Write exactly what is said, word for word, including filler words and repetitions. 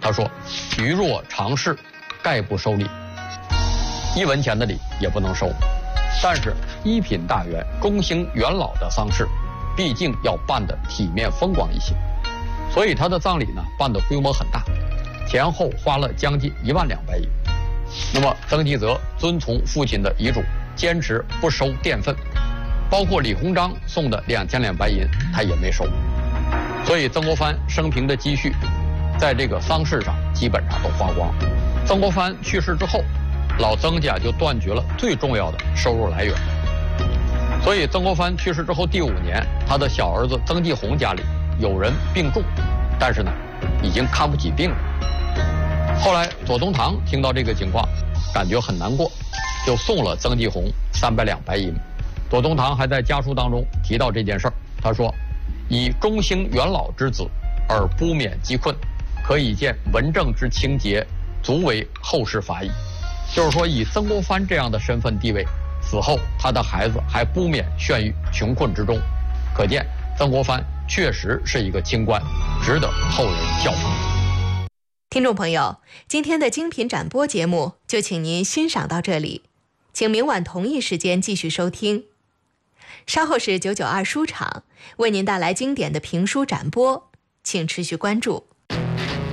他说：“余若常侍，概不收礼，一文钱的礼也不能收。但是一品大员、中兴元老的丧事，毕竟要办得体面风光一些，所以他的葬礼呢办得规模很大，前后花了将近一万两白银。那么曾纪泽遵从父亲的遗嘱，坚持不收佃分，包括李鸿章送的两千两白银，他也没收。所以曾国藩生平的积蓄，在这个丧事上基本上都花光。曾国藩去世之后，老曾家就断绝了最重要的收入来源。所以曾国藩去世之后第五年，他的小儿子曾纪红家里有人病重，但是呢，已经看不起病了。后来左宗棠听到这个情况，感觉很难过，就送了曾纪红三百两白银。左宗棠还在家书当中提到这件事儿，他说：“以中兴元老之子而不免饥困，可以见文正之清节，足为后世法矣。”就是说，以曾国藩这样的身份地位，死后他的孩子还不免陷于穷困之中，可见曾国藩确实是一个清官，值得后人效仿。 听众朋友，今天的精品展播节目就请您欣赏到这里，请明晚同一时间继续收听。稍后是九九二书场为您带来经典的评书展播，请持续关注。